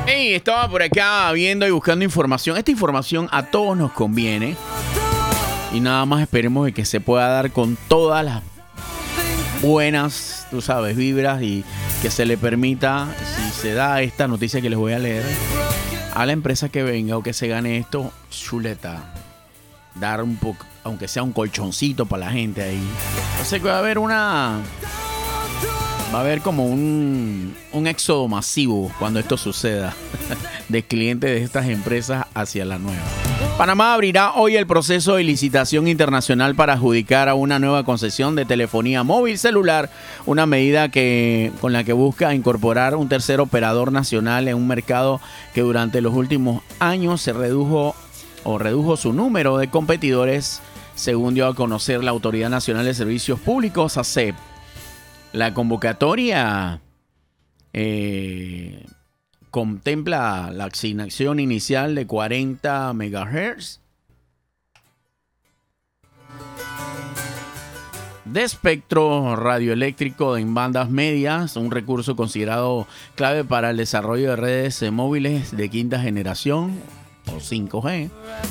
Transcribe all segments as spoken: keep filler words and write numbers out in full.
Hey, estaba por acá viendo y buscando información. Esta información a todos nos conviene. Y nada más esperemos de que se pueda dar con todas las buenas, tú sabes, vibras y que se le permita, si se da esta noticia que les voy a leer, a la empresa que venga o que se gane esto, chuleta, dar un poco, aunque sea un colchoncito para la gente ahí. Yo sé que va a haber una... Va a haber como un, un éxodo masivo cuando esto suceda de clientes de estas empresas hacia la nueva. Panamá abrirá hoy el proceso de licitación internacional para adjudicar a una nueva concesión de telefonía móvil celular, una medida que, con la que busca incorporar un tercer operador nacional en un mercado que durante los últimos años se redujo o redujo su número de competidores, según dio a conocer la Autoridad Nacional de Servicios Públicos, A S E P. La convocatoria eh, contempla la asignación inicial de cuarenta megahertz de espectro radioeléctrico en bandas medias, un recurso considerado clave para el desarrollo de redes móviles de quinta generación o cinco G.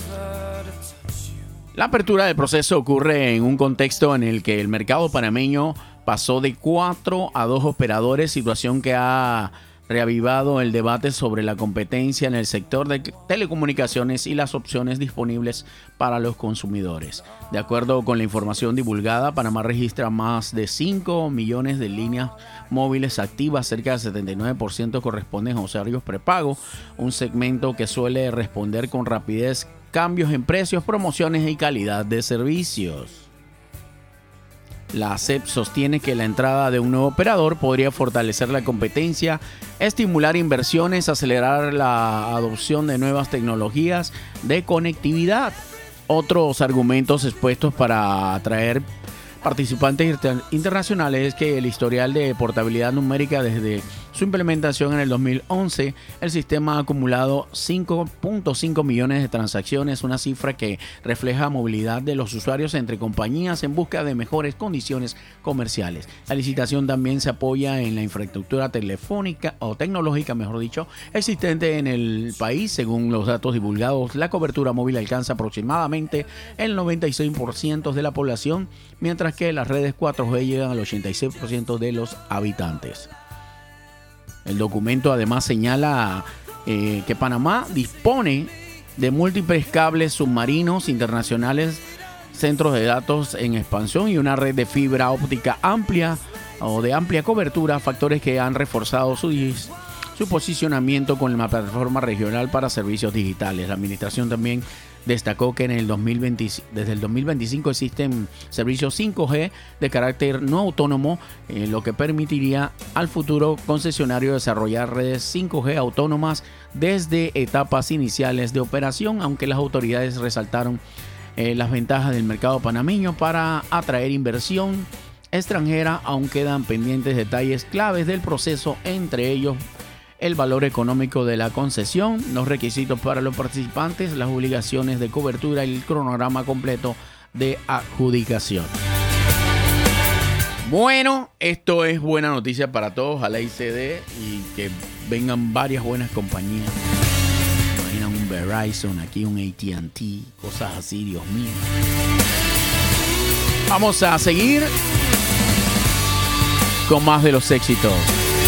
La apertura del proceso ocurre en un contexto en el que el mercado panameño pasó de cuatro a dos operadores, situación que ha reavivado el debate sobre la competencia en el sector de telecomunicaciones y las opciones disponibles para los consumidores. De acuerdo con la información divulgada, Panamá registra más de cinco millones de líneas móviles activas, cerca del setenta y nueve por ciento corresponden a usuarios prepago, un segmento que suele responder con rapidez cambios en precios, promociones y calidad de servicios. La A S E P sostiene que la entrada de un nuevo operador podría fortalecer la competencia, estimular inversiones, acelerar la adopción de nuevas tecnologías de conectividad. Otros argumentos expuestos para atraer participantes inter- internacionales es que el historial de portabilidad numérica desde su implementación en el dos mil once, el sistema ha acumulado cinco punto cinco millones de transacciones, una cifra que refleja movilidad de los usuarios entre compañías en busca de mejores condiciones comerciales. La licitación también se apoya en la infraestructura telefónica o tecnológica, mejor dicho, existente en el país. Según los datos divulgados, la cobertura móvil alcanza aproximadamente el noventa y seis por ciento de la población, mientras que las redes cuatro G llegan al ochenta y seis por ciento de los habitantes. El documento además señala eh, que Panamá dispone de múltiples cables submarinos internacionales, centros de datos en expansión y una red de fibra óptica amplia o de amplia cobertura, factores que han reforzado su, su posicionamiento con la plataforma regional para servicios digitales. La administración también destacó que en el dos mil veinte, desde el dos mil veinticinco existen servicios cinco G de carácter no autónomo, eh, lo que permitiría al futuro concesionario desarrollar redes cinco G autónomas desde etapas iniciales de operación, aunque las autoridades resaltaron eh, las ventajas del mercado panameño para atraer inversión extranjera. Aún quedan pendientes detalles claves del proceso, entre ellos el valor económico de la concesión, los requisitos para los participantes, las obligaciones de cobertura y el cronograma completo de adjudicación. Bueno, esto es buena noticia para todos. Ojalá y se dé y que vengan varias buenas compañías. Imagina un Verizon, aquí un A T and T, cosas así, Dios mío. Vamos a seguir con más de los éxitos.